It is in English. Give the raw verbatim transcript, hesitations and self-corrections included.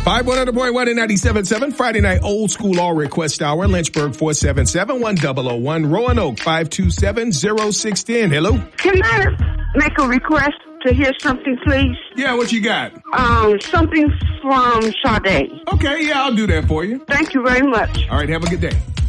five one hundred point one and ninety-seven point seven, Friday night old school all request hour, Lynchburg four seven seven, one zero zero one, Roanoke five two seven, zero six one zero. Hello? Can I make a request to hear something, please? Yeah, what you got? Um, something from Sade. Okay, yeah, I'll do that for you. Thank you very much. All right, have a good day.